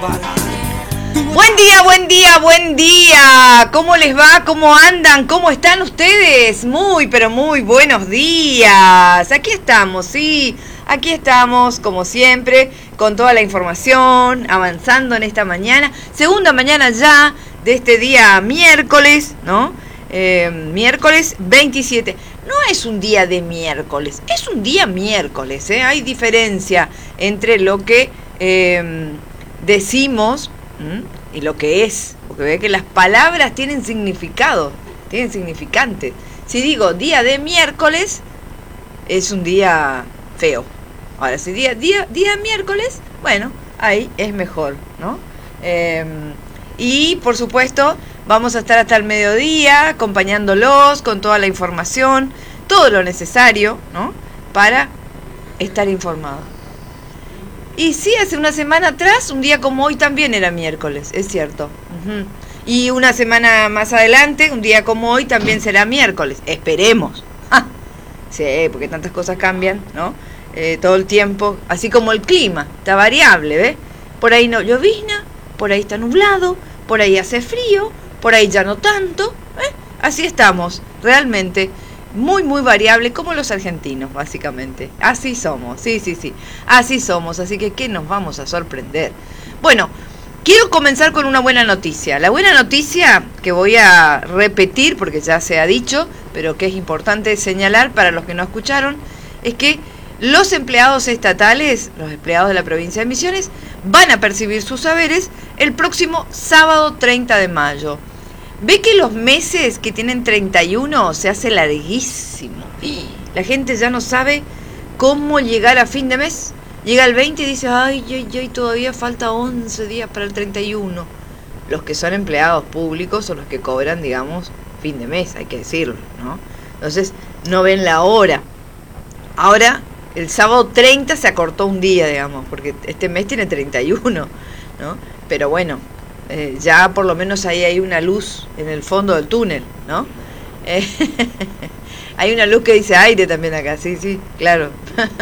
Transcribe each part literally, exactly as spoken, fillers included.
Buen día, buen día, buen día. ¿Cómo les va? ¿Cómo andan? ¿Cómo están ustedes? Muy, pero muy buenos días. Aquí estamos, sí. Aquí estamos, como siempre, con toda la información, avanzando en esta mañana. Segunda mañana ya de este día miércoles, ¿no? Eh, miércoles veintisiete. No es un día de miércoles, es un día miércoles, ¿eh? Hay diferencia entre lo que eh, decimos ¿m? y lo que es. Porque ve que las palabras tienen significado, tienen significante. Si digo día de miércoles, es un día feo. Ahora, si día, día, día miércoles, bueno, ahí es mejor, ¿no? Eh, y, por supuesto, vamos a estar hasta el mediodía acompañándolos con toda la información, todo lo necesario, ¿no? Para estar informados. Y sí, hace una semana atrás, un día como hoy también era miércoles, es cierto. Uh-huh. Y una semana más adelante, un día como hoy también será miércoles. Esperemos. ¡Ja! Sí, porque tantas cosas cambian, ¿no? Eh, todo el tiempo, así como el clima, está variable, ¿ves? Por ahí no llovizna, por ahí está nublado, por ahí hace frío, por ahí ya no tanto, ¿eh? Así estamos, realmente, muy, muy variable, como los argentinos, básicamente. Así somos, sí, sí, sí, así somos, así que ¿qué nos vamos a sorprender? Bueno, quiero comenzar con una buena noticia. La buena noticia que voy a repetir, porque ya se ha dicho, pero que es importante señalar para los que no escucharon, es que los empleados estatales, los empleados de la provincia de Misiones, van a percibir sus saberes el próximo sábado treinta de mayo. Ve que los meses que tienen treinta y uno se hace larguísimo. La gente ya no sabe cómo llegar a fin de mes. Llega el veinte y dice, ay, ay, ay, todavía falta once días para el treinta y uno. Los que son empleados públicos son los que cobran, digamos, fin de mes, hay que decirlo, ¿no? Entonces, no ven la hora. Ahora, el sábado treinta se acortó un día, digamos, porque este mes tiene treinta y uno, ¿no? Pero bueno, eh, ya por lo menos ahí hay una luz en el fondo del túnel, ¿no? Eh, hay una luz que dice aire también acá, sí, sí, claro.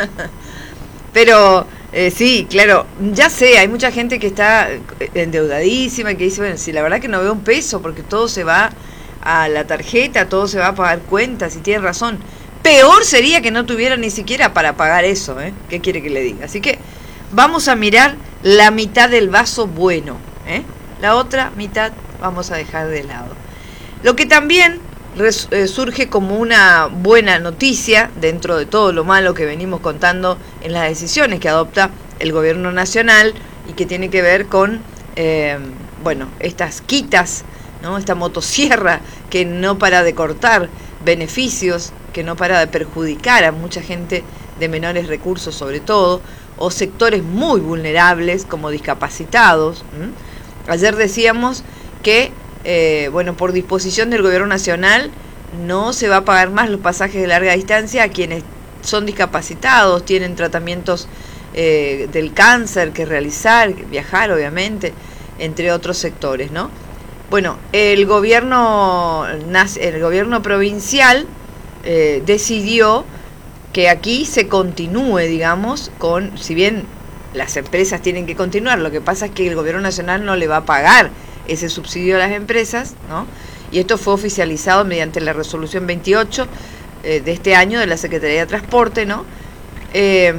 Pero, eh, sí, claro, ya sé, hay mucha gente que está endeudadísima y que dice, bueno, si la verdad que no veo un peso porque todo se va a la tarjeta, todo se va a pagar cuentas, y tiene razón. Peor sería que no tuviera ni siquiera para pagar eso, ¿eh? ¿Qué quiere que le diga? Así que vamos a mirar la mitad del vaso bueno, ¿eh? La otra mitad vamos a dejar de lado. Lo que también res, eh, surge como una buena noticia dentro de todo lo malo que venimos contando en las decisiones que adopta el gobierno nacional y que tiene que ver con, eh, bueno, estas quitas, ¿no? Esta motosierra que no para de cortar beneficios, que no para de perjudicar a mucha gente de menores recursos sobre todo, o sectores muy vulnerables como discapacitados. ¿Mm? Ayer decíamos que, eh, bueno, por disposición del gobierno nacional no se va a pagar más los pasajes de larga distancia a quienes son discapacitados, tienen tratamientos eh, del cáncer que realizar, viajar obviamente, entre otros sectores, ¿no? Bueno, el gobierno, el gobierno provincial eh, decidió que aquí se continúe, digamos, con, si bien las empresas tienen que continuar, lo que pasa es que el gobierno nacional no le va a pagar ese subsidio a las empresas, ¿no? Y esto fue oficializado mediante la resolución veintiocho eh, de este año de la Secretaría de Transporte, ¿no? Eh,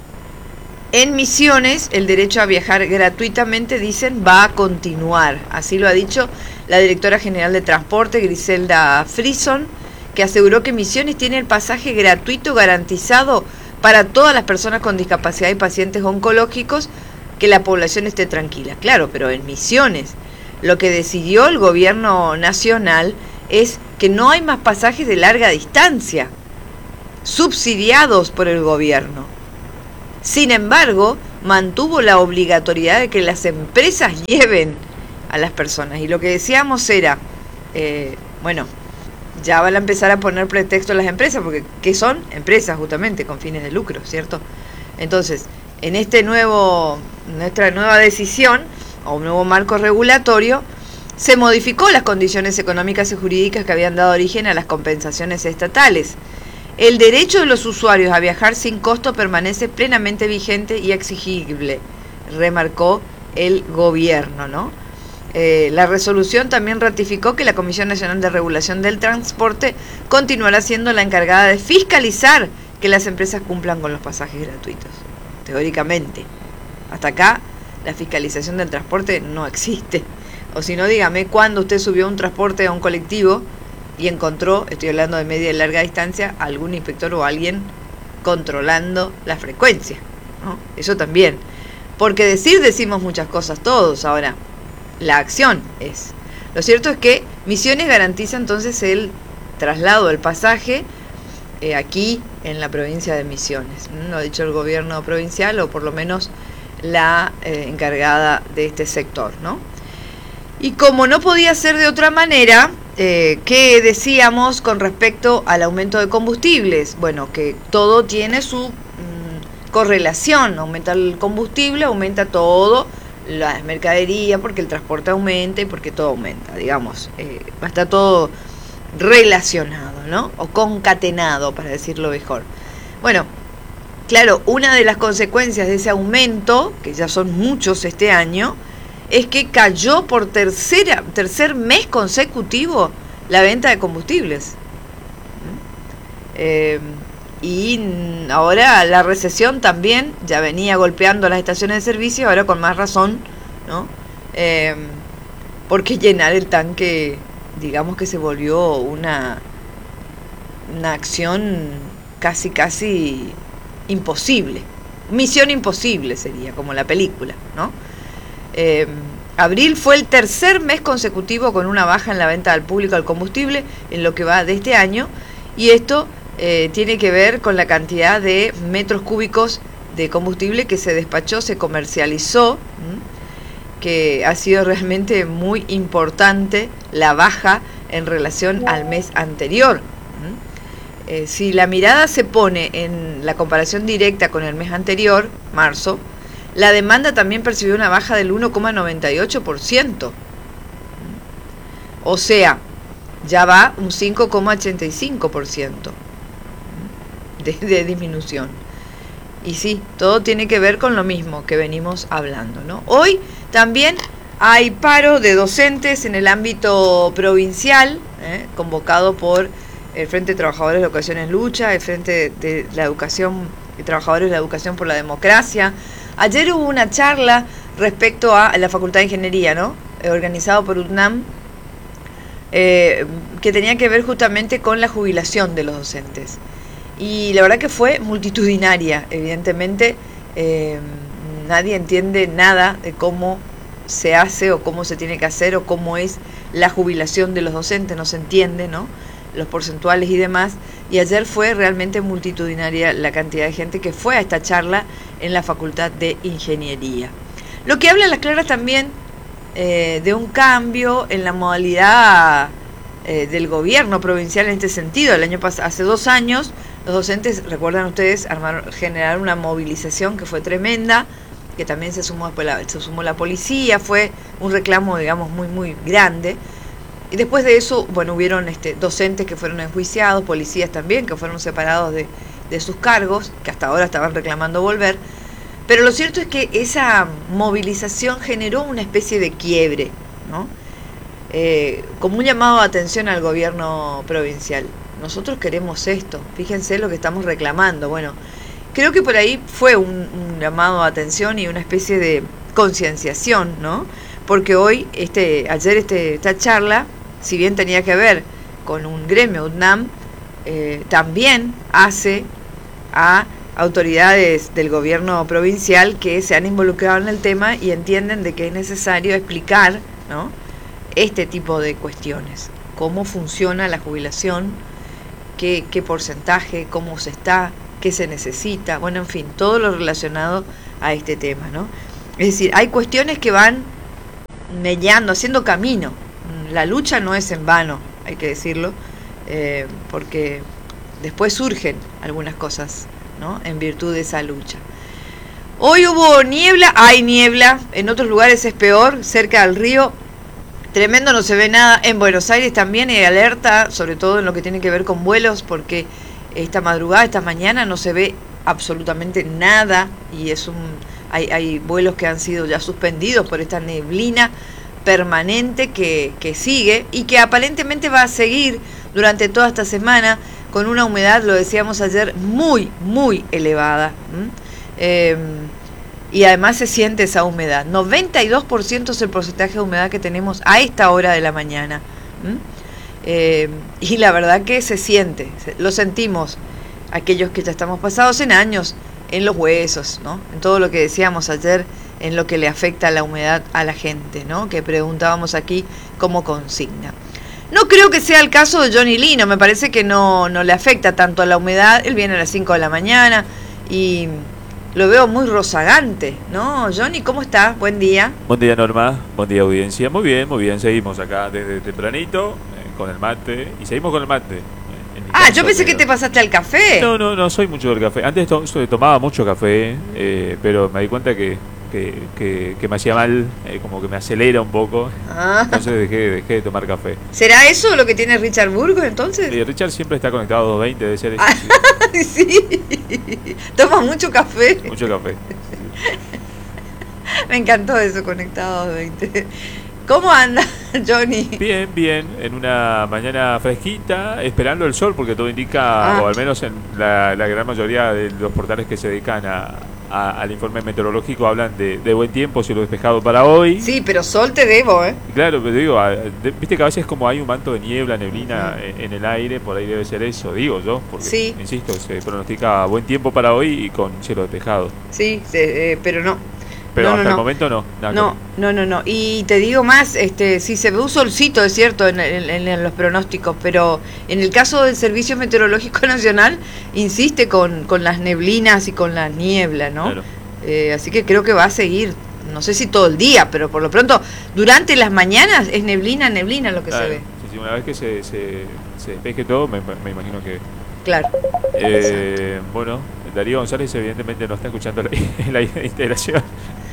En Misiones, el derecho a viajar gratuitamente, dicen, va a continuar. Así lo ha dicho la directora general de Transporte, Griselda Frison, que aseguró que Misiones tiene el pasaje gratuito garantizado para todas las personas con discapacidad y pacientes oncológicos, que la población esté tranquila. Claro, pero en Misiones, lo que decidió el gobierno nacional es que no hay más pasajes de larga distancia, subsidiados por el gobierno. Sin embargo, mantuvo la obligatoriedad de que las empresas lleven a las personas. Y lo que decíamos era, eh, bueno, ya van a empezar a poner pretexto a las empresas, porque ¿qué son? Empresas justamente con fines de lucro, ¿cierto? Entonces, en este nuevo, nuestra nueva decisión, o un nuevo marco regulatorio, se modificó las condiciones económicas y jurídicas que habían dado origen a las compensaciones estatales. El derecho de los usuarios a viajar sin costo permanece plenamente vigente y exigible, remarcó el gobierno, ¿no? Eh, la resolución también ratificó que la Comisión Nacional de Regulación del Transporte continuará siendo la encargada de fiscalizar que las empresas cumplan con los pasajes gratuitos, teóricamente. Hasta acá la fiscalización del transporte no existe. O si no, dígame cuándo usted subió un transporte a un colectivo y encontró, estoy hablando de media y larga distancia, algún inspector o alguien controlando la frecuencia, ¿no? Eso también. Porque decir, decimos muchas cosas todos. Ahora, la acción es. Lo cierto es que Misiones garantiza entonces el traslado del pasaje eh, aquí en la provincia de Misiones. ¿Mm? Lo ha dicho el gobierno provincial, o por lo menos la eh, encargada de este sector, ¿no? Y como no podía ser de otra manera, eh, ¿qué decíamos con respecto al aumento de combustibles? Bueno, que todo tiene su mm, correlación. Aumenta el combustible, aumenta todo, la mercadería, porque el transporte aumenta y porque todo aumenta, digamos. Eh, está todo relacionado, ¿no? O concatenado, para decirlo mejor. Bueno, claro, una de las consecuencias de ese aumento, que ya son muchos este año, es que cayó por tercera, tercer mes consecutivo la venta de combustibles. Eh, y ahora la recesión también ya venía golpeando las estaciones de servicio, ahora con más razón, ¿no? Eh, porque llenar el tanque, digamos que se volvió una, una acción casi, casi imposible. Misión imposible sería, como la película, ¿no? Eh, abril fue el tercer mes consecutivo con una baja en la venta al público del combustible en lo que va de este año, y esto eh, tiene que ver con la cantidad de metros cúbicos de combustible que se despachó, se comercializó, ¿m? Que ha sido realmente muy importante la baja en relación al mes anterior. Eh, si la mirada se pone en la comparación directa con el mes anterior, marzo, la demanda también percibió una baja del uno coma noventa y ocho por ciento. O sea, ya va un cinco coma ochenta y cinco por ciento de, de disminución. Y sí, todo tiene que ver con lo mismo que venimos hablando, ¿no? Hoy también hay paro de docentes en el ámbito provincial, ¿eh? convocado por el Frente de Trabajadores de Educación en Lucha, el Frente de la Educación de Trabajadores de la Educación por la Democracia. Ayer hubo una charla respecto a la Facultad de Ingeniería, ¿no? Organizado por U T N A M, eh, que tenía que ver justamente con la jubilación de los docentes. Y la verdad que fue multitudinaria, evidentemente. Eh, nadie entiende nada de cómo se hace o cómo se tiene que hacer o cómo es la jubilación de los docentes, no se entiende, ¿no? Los porcentuales y demás. Y ayer fue realmente multitudinaria la cantidad de gente que fue a esta charla en la Facultad de Ingeniería. Lo que habla a las claras también eh, de un cambio en la modalidad eh, del gobierno provincial en este sentido. El año pasado, hace dos años, los docentes, recuerdan ustedes, armaron, generaron una movilización que fue tremenda, que también se sumó después la, se sumó la policía, fue un reclamo, digamos, muy, muy grande. Y después de eso, bueno, hubieron este, docentes que fueron enjuiciados, policías también, que fueron separados de, de sus cargos, que hasta ahora estaban reclamando volver. Pero lo cierto es que esa movilización generó una especie de quiebre, ¿no? Eh, como un llamado de atención al gobierno provincial. Nosotros queremos esto, fíjense lo que estamos reclamando. Bueno, creo que por ahí fue un, un llamado de atención y una especie de concienciación, ¿no? Porque hoy, este, ayer este, esta charla, si bien tenía que ver con un gremio, U T N A M, eh, también hace a autoridades del gobierno provincial que se han involucrado en el tema y entienden de que es necesario explicar, ¿no?, este tipo de cuestiones. Cómo funciona la jubilación, qué, qué porcentaje, cómo se está, qué se necesita, bueno, en fin, todo lo relacionado a este tema, ¿no? Es decir, hay cuestiones que van mellando, haciendo camino. La lucha no es en vano, hay que decirlo, eh, porque después surgen algunas cosas, ¿no?, en virtud de esa lucha. Hoy hubo niebla, hay niebla, en otros lugares es peor, cerca del río, tremendo, no se ve nada. En Buenos Aires también hay alerta, sobre todo en lo que tiene que ver con vuelos, porque esta madrugada, esta mañana no se ve absolutamente nada y es un hay, hay vuelos que han sido ya suspendidos por esta neblina permanente que, que sigue y que aparentemente va a seguir durante toda esta semana con una humedad, lo decíamos ayer, muy, muy elevada. ¿Mm? Eh, y además se siente esa humedad. noventa y dos por ciento es el porcentaje de humedad que tenemos a esta hora de la mañana. ¿Mm? Eh, y la verdad que se siente, lo sentimos, aquellos que ya estamos pasados en años, en los huesos, ¿no? En todo lo que decíamos ayer, en lo que le afecta la humedad a la gente, ¿no? Que preguntábamos aquí como consigna. No creo que sea el caso de Johnny Lino, me parece que no, no le afecta tanto a la humedad. Él viene a las cinco de la mañana y lo veo muy rozagante, ¿no? Johnny, ¿cómo estás? Buen día. Buen día, Norma. Buen día, audiencia. Muy bien, muy bien. Seguimos acá desde tempranito eh, con el mate y seguimos con el mate. Ah, yo pensé que te pasaste al café. No, no, no soy mucho del café. Antes to tomaba mucho café, eh, pero me di cuenta que, que, que, que me hacía mal, eh, como que me acelera un poco. Ah. Entonces dejé, dejé de tomar café. ¿Será eso lo que tiene Richard Burgos entonces? Sí, Richard siempre está conectado a doscientos veinte, debe ser eso. Ah, sí. Toma mucho café. Mucho café. Me encantó eso, conectado a doscientos veinte. ¿Cómo anda, Johnny? Bien, bien, en una mañana fresquita, esperando el sol, porque todo indica, ah. o al menos en la, la gran mayoría de los portales que se dedican a, a, al informe meteorológico hablan de, de buen tiempo, cielo despejado para hoy. Sí, pero sol te debo, ¿eh? Claro, pero digo, de, viste que a veces como hay un manto de niebla, neblina uh-huh. en, en el aire, por ahí debe ser eso, digo yo, porque, sí. insisto, se pronostica buen tiempo para hoy y con cielo despejado. Sí, se, eh, pero no. Pero no, hasta no, el no. momento no. Nada no, no, no, no. Y te digo más, este, sí se ve un solcito, es cierto, en, en, en los pronósticos, pero en el caso del Servicio Meteorológico Nacional, insiste con, con las neblinas y con la niebla, ¿no? Claro. Eh, así que creo que va a seguir, no sé si todo el día, pero por lo pronto, durante las mañanas es neblina, neblina lo que claro. se ve. Sí, sí, una vez que se, se, se despeje todo, me, me imagino que... Claro. Eh, bueno, Darío González evidentemente no está escuchando la, la integración.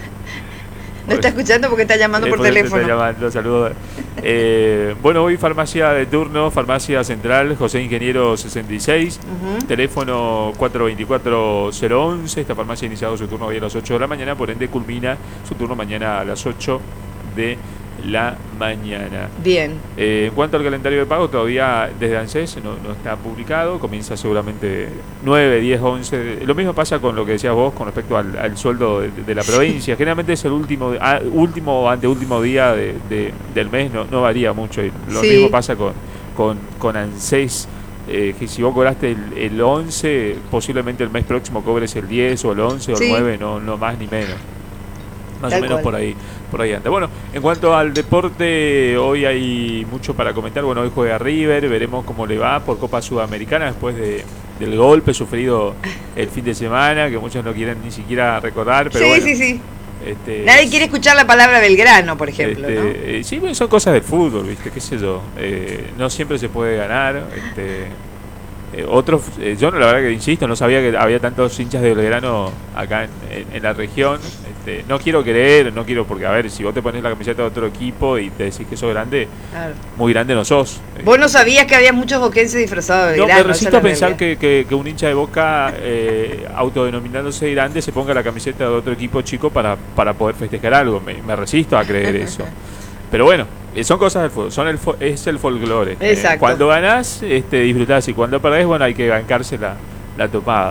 No está escuchando porque está llamando eh, por teléfono. Está llamando, saludos. Eh, bueno, hoy farmacia de turno, farmacia central, José Ingeniero sesenta y seis, uh-huh. teléfono cuatro dos cuatro cero once. Esta farmacia ha iniciado su turno hoy a las ocho de la mañana, por ende culmina su turno mañana a las ocho de la mañana. Bien. Eh, en cuanto al calendario de pago, todavía desde ANSES no, no está publicado, comienza seguramente nueve, diez, once. Lo mismo pasa con lo que decías vos con respecto al, al sueldo de, de la provincia. Sí. Generalmente es el último a, último o anteúltimo día de, de, del mes, no, no varía mucho. Y lo sí. mismo pasa con, con, con ANSES. Eh, que si vos cobraste el, el once, posiblemente el mes próximo cobres el diez o el once o el sí. nueve, no, no más ni menos. Más Tal o menos cual. por ahí por ahí anda. Bueno, en cuanto al deporte, hoy hay mucho para comentar. Bueno, hoy juega River, veremos cómo le va por Copa Sudamericana después de, del golpe sufrido el fin de semana, que muchos no quieren ni siquiera recordar, pero sí, bueno. Sí, sí, este, nadie quiere escuchar la palabra Belgrano, por ejemplo, este, ¿no? eh, sí, son cosas del fútbol, ¿viste? Qué sé yo. Eh, no siempre se puede ganar, este... Eh, otros, eh, yo la verdad que insisto, no sabía que había tantos hinchas de Belgrano acá en, en, en la región. Este, no quiero creer, no quiero, porque a ver, si vos te pones la camiseta de otro equipo y te decís que sos grande, claro. muy grande no sos. Vos no sabías que había muchos boquenses disfrazados de Belgrano. No, me resisto a pensar que, que, que un hincha de Boca eh, autodenominándose grande se ponga la camiseta de otro equipo chico para, para poder festejar algo. Me, me resisto a creer eso. Pero bueno, son cosas del fútbol, son el fo es el folclore. Exacto. Eh, cuando ganás, este, disfrutás, y cuando perdés, bueno, hay que bancarse la, la topada.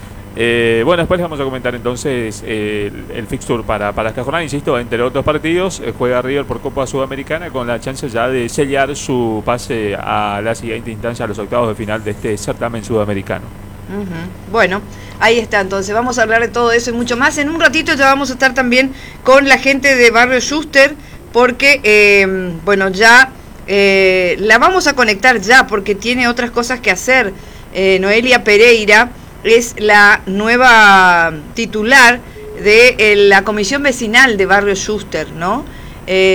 Eh, bueno, después les vamos a comentar entonces eh, el, el fixture para, para esta jornada. Insisto, entre otros partidos, eh, juega River por Copa Sudamericana con la chance ya de sellar su pase a la siguiente instancia, a los octavos de final de este certamen sudamericano. Uh-huh. Bueno, ahí está, entonces vamos a hablar de todo eso y mucho más. En un ratito ya vamos a estar también con la gente de Barrio Schuster, porque, eh, bueno, ya eh, la vamos a conectar ya, porque tiene otras cosas que hacer. Eh, Noelia Pereira es la nueva titular de eh, la comisión vecinal de Barrio Schuster, ¿no? Eh,